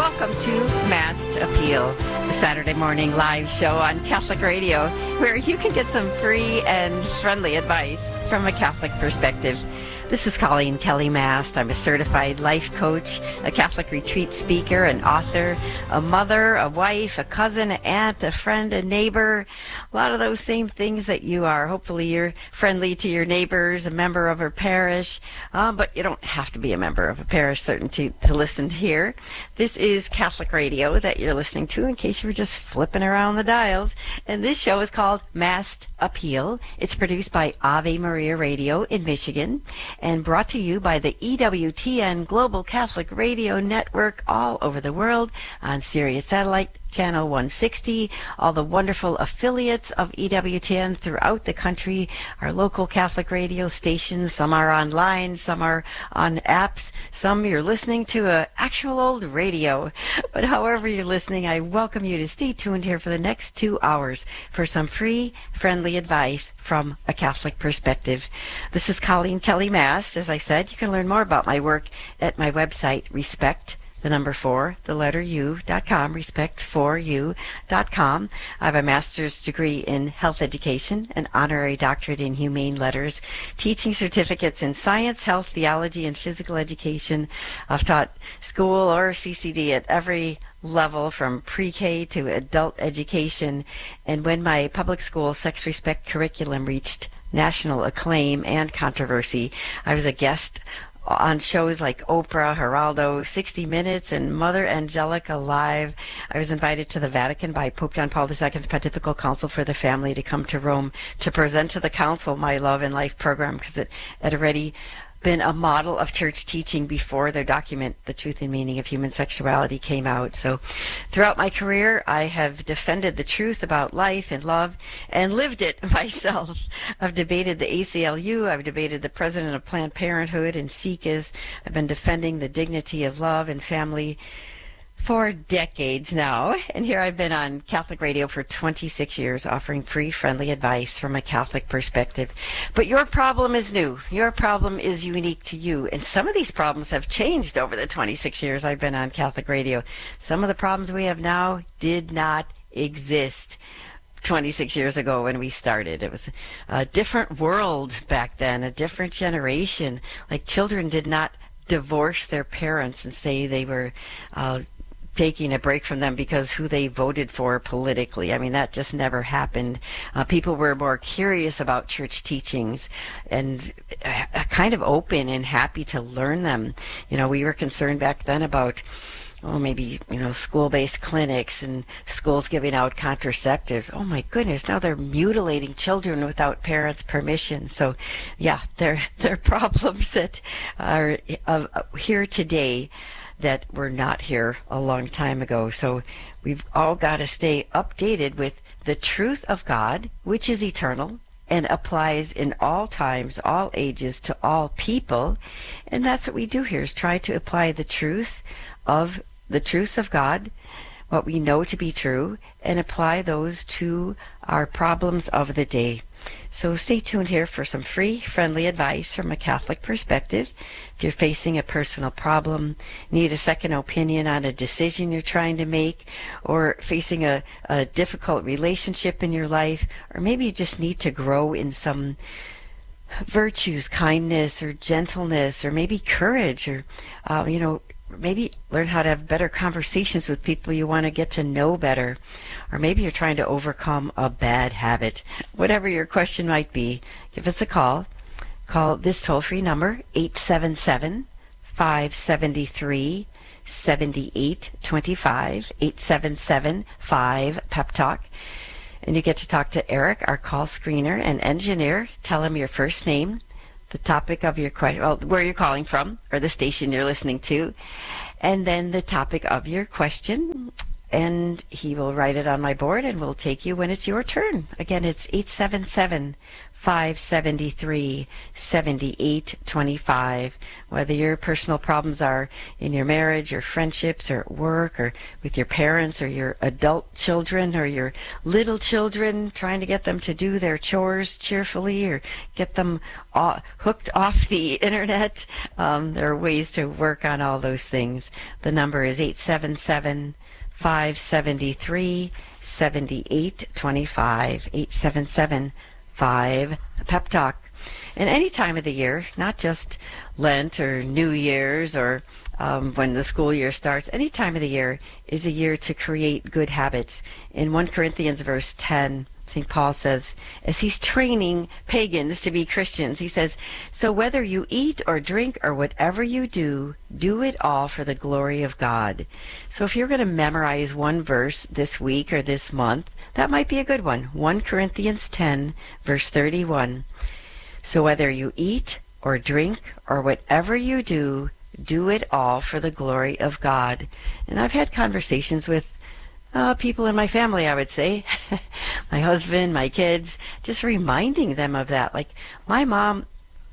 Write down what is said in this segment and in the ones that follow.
welcome to Masked Appeal, a Saturday morning live show on Catholic Radio, where you can get some free and friendly advice from a Catholic perspective. This is Colleen Kelly Mast. I'm a certified life coach, a Catholic retreat speaker, an author, a mother, a wife, a cousin, an aunt, a friend, a neighbor. A lot of those same things that you are. Hopefully you're friendly to your neighbors, a member of our parish, but you don't have to be a member of a parish, certainly, to listen here. This is Catholic Radio that you're listening to, in case you were just flipping around the dials. And this show is called Masked Appeal. It's produced by Ave Maria Radio in Michigan, and brought to you by the EWTN Global Catholic Radio Network all over the world on Sirius Satellite Channel 160, all the wonderful affiliates of EWTN throughout the country, our local Catholic radio stations. Some are online, some are on apps, some you're listening to a actual old radio. But however you're listening, I welcome you to stay tuned here for the next 2 hours for some free, friendly advice from a Catholic perspective. This is Colleen Kelly Mast. As I said, you can learn more about my work at my website, respect4u.com, respect4u.com. I have a master's degree in health education, an honorary doctorate in humane letters, teaching certificates in science, health, theology, and physical education. I've taught school or CCD at every level, from pre-K to adult education. And when my public school sex respect curriculum reached national acclaim and controversy, I was a guest on shows like Oprah, Geraldo, 60 Minutes, and Mother Angelica Live. I was invited to the Vatican by Pope John Paul II's Pontifical Council for the Family to come to Rome to present to the Council my Love and Life program, because it had already been a model of church teaching before their document, The Truth and Meaning of Human Sexuality, came out. So throughout my career, I have defended the truth about life and love and lived it myself. I've debated the ACLU. I've debated the president of Planned Parenthood and SICAs. I've been defending the dignity of love and family for decades now, and here I've been on Catholic Radio for 26 years, offering free, friendly advice from a Catholic perspective. But your problem is new. Your problem is unique to you, and some of these problems have changed over the 26 years I've been on Catholic Radio. Some of the problems we have now did not exist 26 years ago when we started. It was a different world back then, a different generation. Like, children did not divorce their parents and say they were taking a break from them because who they voted for politically. I mean, that just never happened. People were more curious about church teachings and kind of open and happy to learn them. You know, we were concerned back then about maybe, school-based clinics and schools giving out contraceptives. Oh my goodness, now they're mutilating children without parents' permission. So yeah, there are problems that are here today that were not here a long time ago. So we've all got to stay updated with the truth of God, which is eternal and applies in all times, all ages, to all people. And that's what we do here, is try to apply the truths of God, what we know to be true, and apply those to our problems of the day. So stay tuned here for some free, friendly advice from a Catholic perspective. If you're facing a personal problem, need a second opinion on a decision you're trying to make, or facing a difficult relationship in your life, or maybe you just need to grow in some virtues, kindness or gentleness, or maybe courage, or maybe learn how to have better conversations with people you want to get to know better. Or maybe you're trying to overcome a bad habit. Whatever your question might be, give us a call. Call this toll-free number, 877-573-7825, 877-5-PEP-TALK. And you get to talk to Eric, our call screener and engineer. Tell him your first name, the topic of your question, where you're calling from, or the station you're listening to, and then the topic of your question, and he will write it on my board, and we'll take you when it's your turn. Again, it's 877 573 7825. Whether your personal problems are in your marriage or friendships or at work or with your parents or your adult children or your little children, trying to get them to do their chores cheerfully or get them hooked off the internet, there are ways to work on all those things. The number is 877 573 7825, 877-5 Pep Talk. And any time of the year, not just Lent or New Year's or when the school year starts, any time of the year is a year to create good habits. In 1 Corinthians verse 10, St. Paul says, as he's training pagans to be Christians, he says, so whether you eat or drink or whatever you do, do it all for the glory of God. So if you're going to memorize one verse this week or this month, that might be a good one. 1 Corinthians 10, verse 31. So whether you eat or drink or whatever you do, do it all for the glory of God. And I've had conversations with people in my family, I would say, my husband, my kids, just reminding them of that. Like my mom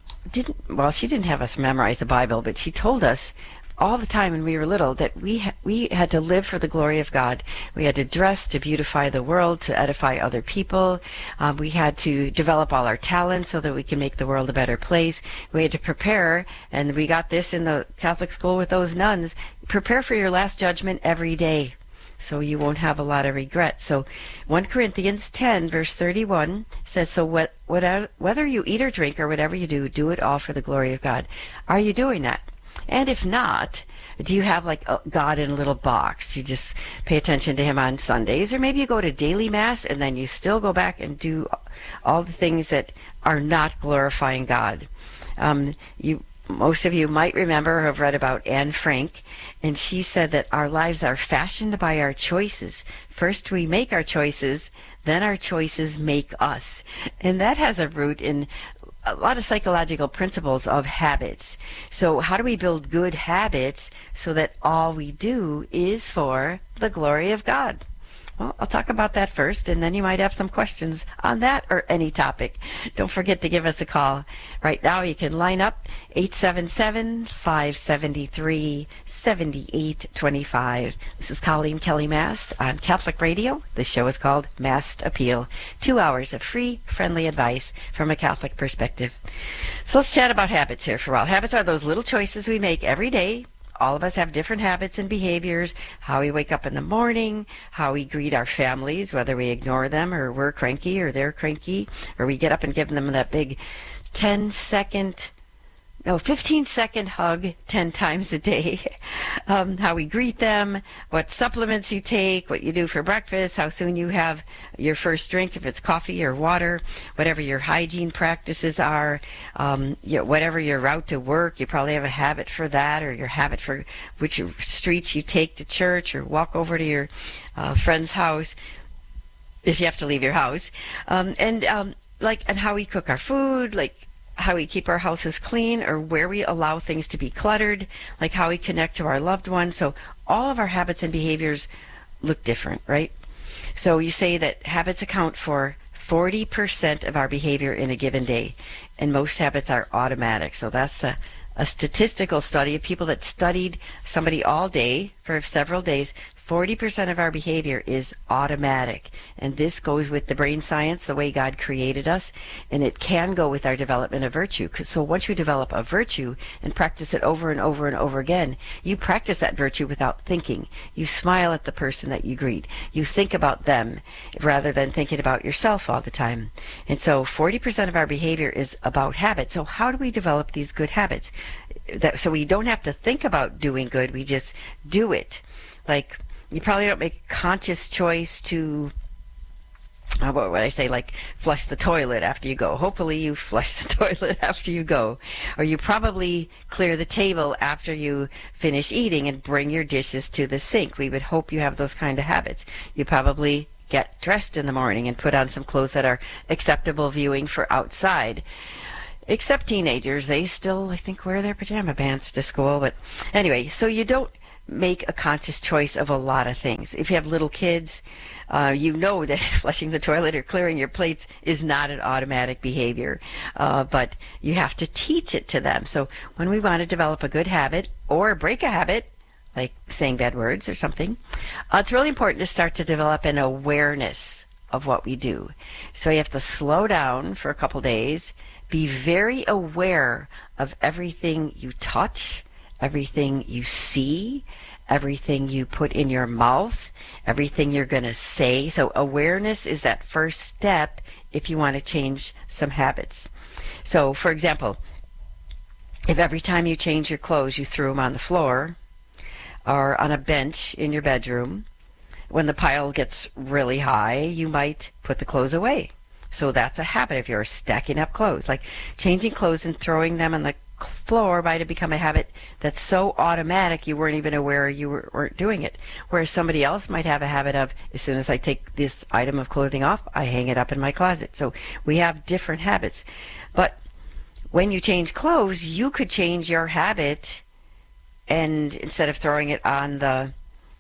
she didn't have us memorize the Bible, but she told us all the time when we were little that we had to live for the glory of God. We had to dress to beautify the world, to edify other people. We had to develop all our talents so that we can make the world a better place. We had to prepare, and we got this in the Catholic school with those nuns, prepare for your last judgment every day, so you won't have a lot of regret. So 1 Corinthians 10, verse 31 says, so whether you eat or drink or whatever you do, do it all for the glory of God. Are you doing that? And if not, do you have like God in a little box? You just pay attention to him on Sundays, or maybe you go to daily mass and then you still go back and do all the things that are not glorifying God. Most of you might remember or have read about Anne Frank, and she said that our lives are fashioned by our choices. First we make our choices, then our choices make us. And that has a root in a lot of psychological principles of habits. So how do we build good habits so that all we do is for the glory of God? Well, I'll talk about that first, and then you might have some questions on that or any topic. Don't forget to give us a call. Right now you can line up 877-573-7825. This is Colleen Kelly Mast on Catholic Radio. The show is called Mast Appeal. 2 hours of free, friendly advice from a Catholic perspective. So let's chat about habits here for a while. Habits are those little choices we make every day. All of us have different habits and behaviors, how we wake up in the morning, how we greet our families, whether we ignore them or we're cranky or they're cranky, or we get up and give them that big 15-second hug 10 times a day. How we greet them, what supplements you take, what you do for breakfast, how soon you have your first drink, if it's coffee or water, whatever your hygiene practices are, whatever your route to work, you probably have a habit for that, or your habit for which streets you take to church or walk over to your friend's house if you have to leave your house, and how we cook our food, like how we keep our houses clean, or where we allow things to be cluttered, like how we connect to our loved ones. So all of our habits and behaviors look different, right? So you say that habits account for 40% of our behavior in a given day, and most habits are automatic. So that's a statistical study of people that studied somebody all day for several days. 40% of our behavior is automatic, and this goes with the brain science, the way God created us, and it can go with our development of virtue. So once you develop a virtue and practice it over and over and over again, you practice that virtue without thinking. You smile at the person that you greet. You think about them rather than thinking about yourself all the time. And so 40% of our behavior is about habits. So how do we develop these good habits? So we don't have to think about doing good, we just do it. Like, you probably don't make a conscious choice to, what would I say, like flush the toilet after you go. Hopefully you flush the toilet after you go. Or you probably clear the table after you finish eating and bring your dishes to the sink. We would hope you have those kind of habits. You probably get dressed in the morning and put on some clothes that are acceptable viewing for outside. Except teenagers, they still, I think, wear their pajama pants to school. But anyway, so you don't make a conscious choice of a lot of things. If you have little kids, you know that flushing the toilet or clearing your plates is not an automatic behavior, but you have to teach it to them. So when we want to develop a good habit or break a habit, like saying bad words or something, it's really important to start to develop an awareness of what we do. So you have to slow down for a couple days, be very aware of everything you touch, everything you see, everything you put in your mouth, everything you're going to say. So awareness is that first step if you want to change some habits. So, for example, if every time you change your clothes you threw them on the floor or on a bench in your bedroom, when the pile gets really high, you might put the clothes away. So that's a habit if you're stacking up clothes. Like changing clothes and throwing them on the floor might have become a habit that's so automatic you weren't even aware you weren't doing it. Whereas somebody else might have a habit of, as soon as I take this item of clothing off, I hang it up in my closet. So we have different habits. But when you change clothes, you could change your habit, and instead of throwing it on the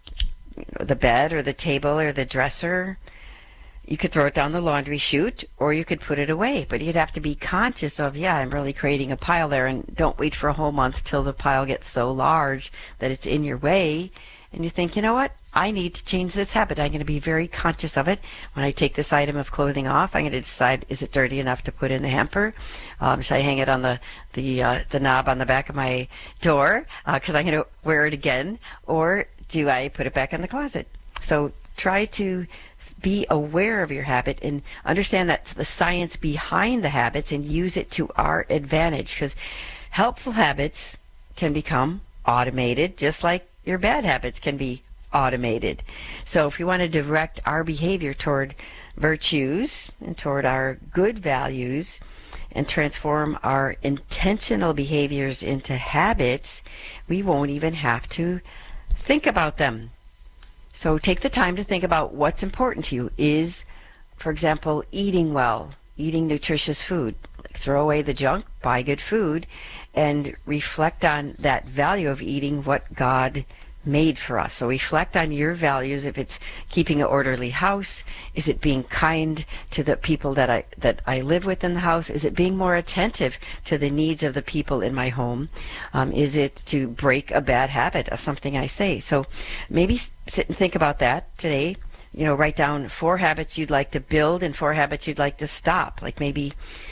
bed or the table or the dresser, you could throw it down the laundry chute, or you could put it away. But you'd have to be conscious of, yeah, I'm really creating a pile there, and don't wait for a whole month till the pile gets so large that it's in your way. And you think, you know what? I need to change this habit. I'm going to be very conscious of it. When I take this item of clothing off, I'm going to decide, is it dirty enough to put in the hamper? Should I hang it on the knob on the back of my door because I'm going to wear it again? Or do I put it back in the closet? So try to be aware of your habit and understand that the science behind the habits and use it to our advantage, because helpful habits can become automated just like your bad habits can be automated. So if we want to direct our behavior toward virtues and toward our good values and transform our intentional behaviors into habits, we won't even have to think about them. So take the time to think about what's important to you. Is, for example, eating well, eating nutritious food. Throw away the junk, buy good food, and reflect on that value of eating what God made for us. So reflect on your values. If it's keeping an orderly house, is it being kind to the people that I live with in the house? Is it being more attentive to the needs of the people in my home? Is it to break a bad habit of something I say? So maybe sit and think about that today. You know, write down 4 habits you'd like to build and 4 habits you'd like to stop. Like maybe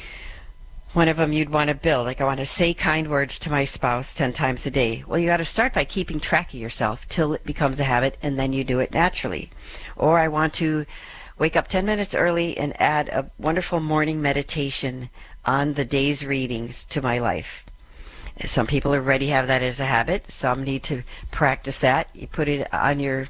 one of them you'd want to build, like I want to say kind words to my spouse 10 times a day. Well, you got to start by keeping track of yourself till it becomes a habit, and then you do it naturally. Or I want to wake up 10 minutes early and add a wonderful morning meditation on the day's readings to my life. Some people already have that as a habit. Some need to practice that. You put it on your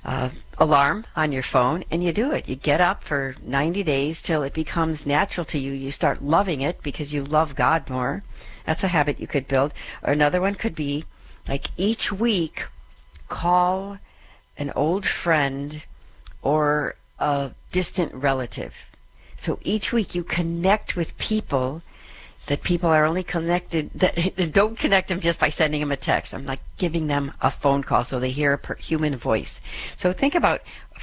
alarm on your phone and you do it. You get up for 90 days till it becomes natural to you. You start loving it because you love God more. That's a habit you could build. Or another one could be like each week call an old friend or a distant relative. So each week you connect with people that people are only connected, that don't connect them just by sending them a text. I'm like giving them a phone call so they hear a human voice. So think about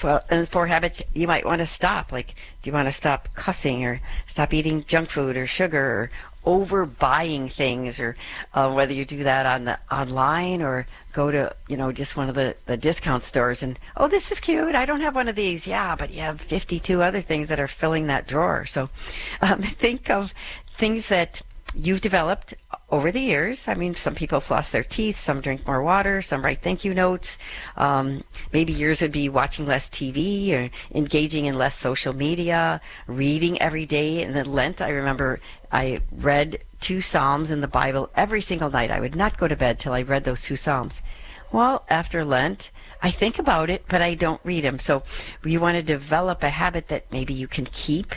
4 habits you might want to stop. Like, do you want to stop cussing or stop eating junk food or sugar or overbuying things, or whether you do that on the online or go to, just one of the discount stores and, oh, this is cute. I don't have one of these. Yeah, but you have 52 other things that are filling that drawer. So think of things that you've developed over the years. I mean, some people floss their teeth, some drink more water, some write thank you notes. Maybe yours would be watching less TV or engaging in less social media, reading every day. In the Lent, I remember I read 2 Psalms in the Bible every single night. I would not go to bed till I read those 2 Psalms. Well, after Lent, I think about it, but I don't read them. So you want to develop a habit that maybe you can keep,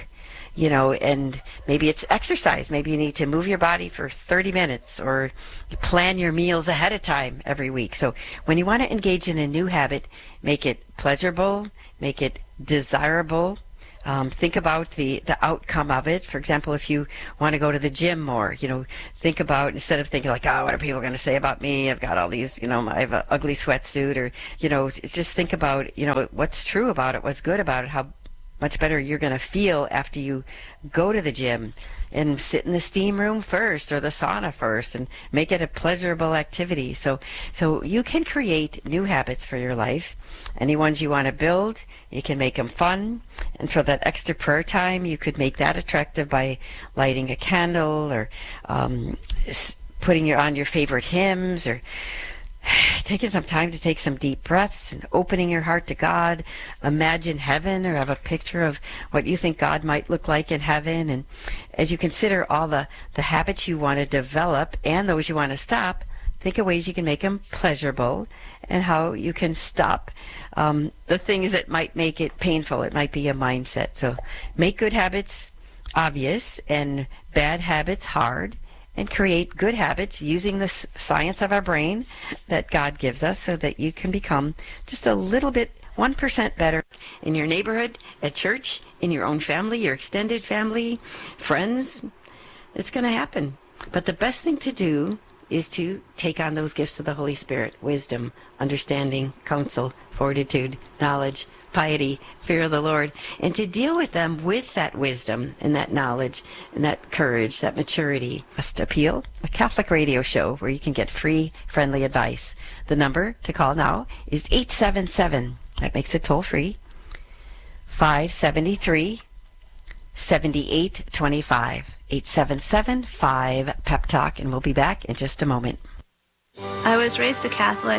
and maybe it's exercise. Maybe you need to move your body for 30 minutes or plan your meals ahead of time every week. So when you want to engage in a new habit, make it pleasurable, make it desirable, Think about the outcome of it. For example, if you want to go to the gym more, think about, instead of thinking like, oh, what are people going to say about me? I've got all these, I have an ugly sweatsuit, or, just think about, what's true about it, what's good about it, how much better you're going to feel after you go to the gym, and sit in the steam room first or the sauna first and make it a pleasurable activity. So you can create new habits for your life. Any ones you want to build, you can make them fun. And for that extra prayer time, you could make that attractive by lighting a candle, or putting on your favorite hymns, or taking some time to take some deep breaths and opening your heart to God. Imagine heaven, or have a picture of what you think God might look like in heaven. And as you consider all the habits you want to develop and those you want to stop, think of ways you can make them pleasurable, and how you can stop the things that might make it painful. It might be a mindset. So make good habits obvious and bad habits hard, and create good habits using the science of our brain that God gives us, so that you can become just a little bit, 1% better in your neighborhood, at church, in your own family, your extended family, friends. It's going to happen. But the best thing to do is to take on those gifts of the Holy Spirit: wisdom, understanding, counsel, fortitude, knowledge, piety, fear of the Lord, and to deal with them with that wisdom and that knowledge and that courage, that maturity. Just Appeal, a Catholic radio show where you can get free, friendly advice. The number to call now is 877, that makes it toll free, 573 7825, 877-5-PEP-TALK, and we'll be back in just a moment. I was raised a Catholic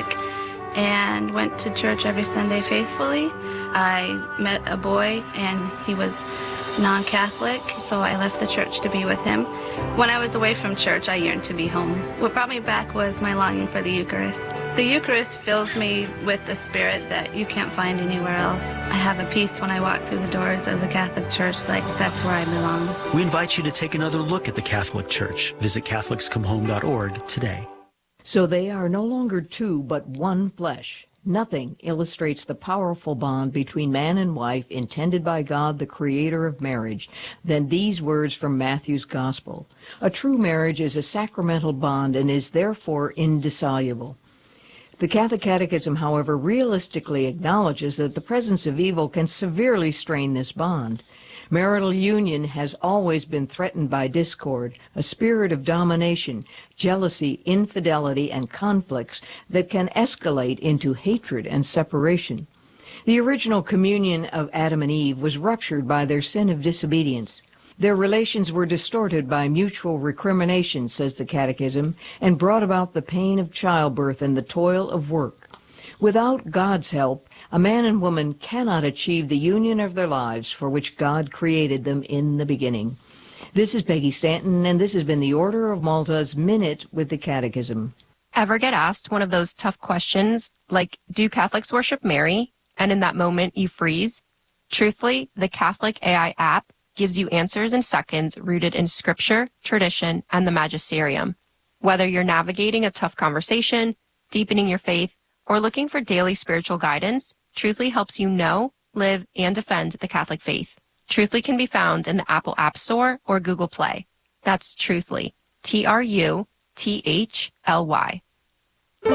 and went to church every Sunday faithfully. I met a boy and he was non-Catholic, so I left the church to be with him. When I was away from church, I yearned to be home. What brought me back was my longing for the Eucharist. The Eucharist fills me with the spirit that you can't find anywhere else. I have a peace when I walk through the doors of the Catholic Church, like that's where I belong. We invite you to take another look at the Catholic Church. Visit CatholicsComeHome.org today. So they are no longer two, but one flesh. Nothing illustrates the powerful bond between man and wife intended by God, the creator of marriage, than these words from Matthew's Gospel. A true marriage is a sacramental bond and is therefore indissoluble. The Catholic Catechism, however, realistically acknowledges that the presence of evil can severely strain this bond. Marital union has always been threatened by discord, a spirit of domination, jealousy, infidelity, and conflicts that can escalate into hatred and separation. The original communion of Adam and Eve was ruptured by their sin of disobedience. Their relations were distorted by mutual recrimination, says the Catechism, and brought about the pain of childbirth and the toil of work. Without God's help, a man and woman cannot achieve the union of their lives for which God created them in the beginning. This is Peggy Stanton, and this has been the Order of Malta's Minute with the Catechism. Ever get asked one of those tough questions, like, do Catholics worship Mary? And in that moment, you freeze? Truthfully, the Catholic AI app gives you answers in seconds rooted in scripture, tradition, and the magisterium. Whether you're navigating a tough conversation, deepening your faith, or looking for daily spiritual guidance, Truthfully helps you know, live, and defend the Catholic faith. Truthfully can be found in the Apple App Store or Google Play. That's Truthfully, Truthly.